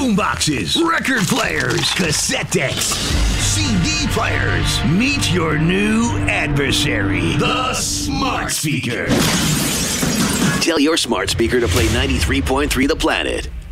boomboxes, record players, cassette decks, CD players. Meet your new adversary, the smart speaker. Tell your smart speaker to play 93.3 The Planet.